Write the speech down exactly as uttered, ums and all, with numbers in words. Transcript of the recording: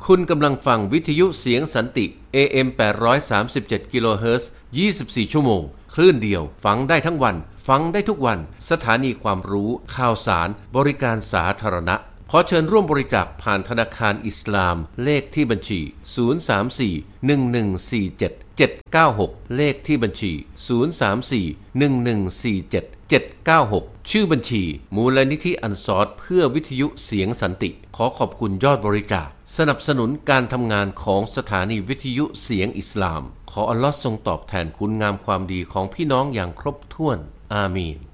คุณกำลังฟังวิทยุเสียงสันติ เอ เอ็ม แปดร้อยสามสิบเจ็ด กิโลเฮิรตซ์ ยี่สิบสี่ ชั่วโมงคลื่นเดียวฟังได้ทั้งวันฟังได้ทุกวันสถานีความรู้ข่าวสารบริการสาธารณะขอเชิญร่วมบริจาคผ่านธนาคารอิสลามเลขที่บัญชีศูนย์ สาม สี่ หนึ่ง หนึ่ง สี่ เจ็ด เจ็ด เก้า หกเลขที่บัญชีศูนย์ สาม สี่ หนึ่ง หนึ่ง สี่ เจ็ด เจ็ด เก้า หกชื่อบัญชีมูลนิธิอันซอรเพื่อวิทยุเสียงสันติขอขอบคุณยอดบริจาคสนับสนุนการทำงานของสถานีวิทยุเสียงอิสลามขออัลเลาะห์ทรงตอบแทนคุณงามความดีของพี่น้องอย่างครบถ้วนอามีน